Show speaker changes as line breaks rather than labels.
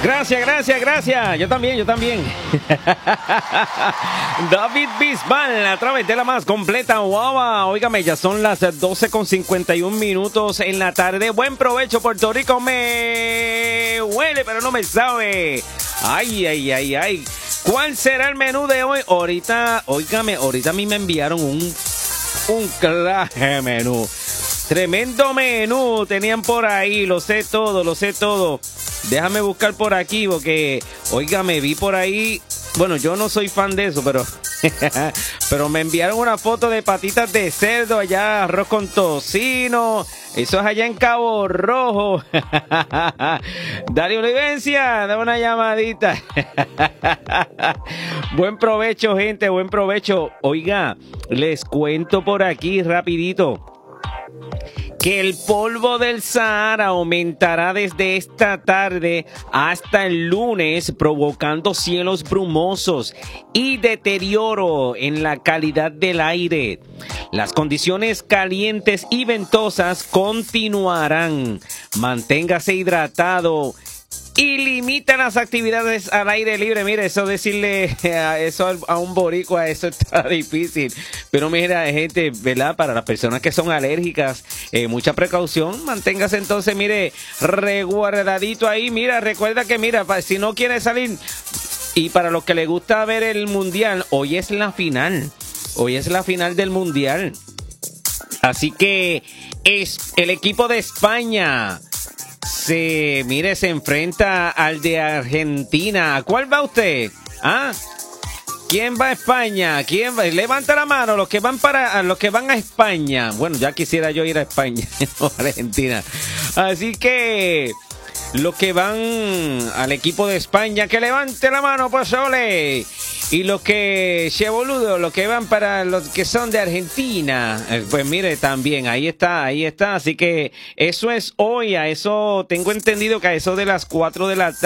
Gracias, gracias, gracias. Yo también. David Bisbal a través de la más completa guava. Óigame, ya son las 12:51 en la tarde. Buen provecho, Puerto Rico. Me huele, pero no me sabe. Ay. ¿Cuál será el menú de hoy? Ahorita a mí me enviaron un clase menú. Tremendo menú tenían por ahí, lo sé todo. Déjame buscar por aquí porque, me vi por ahí. Bueno, yo no soy fan de eso, pero me enviaron una foto de patitas de cerdo allá, arroz con tocino. Eso es allá en Cabo Rojo. Dale, Olivencia, dame una llamadita. Buen provecho, gente, buen provecho. Oiga, les cuento por aquí rapidito que el polvo del Sahara aumentará desde esta tarde hasta el lunes, provocando cielos brumosos y deterioro en la calidad del aire. Las condiciones calientes y ventosas continuarán. Manténgase hidratado y limita las actividades al aire libre. Mire, eso decirle eso a un boricua, eso está difícil. Pero mira, gente, ¿verdad? Para las personas que son alérgicas, mucha precaución. Manténgase entonces, mire, resguardadito ahí. Mira, recuerda que, mira, si no quiere salir, y para los que les gusta ver el mundial, hoy es la final. Hoy es la final del mundial. Así que es el equipo de España. Se enfrenta al de Argentina. ¿A cuál va usted? ¿Ah? ¿Quién va a España? ¿Quién va? Levanta la mano los que van a España. Bueno, ya quisiera yo ir a España o a Argentina. Así que los que van al equipo de España, que levante la mano, pues ole. Y los que, boludo, los que van para los que son de Argentina, pues mire, también, ahí está. Así que eso es hoy, a eso tengo entendido que a eso de las 4 de la tarde.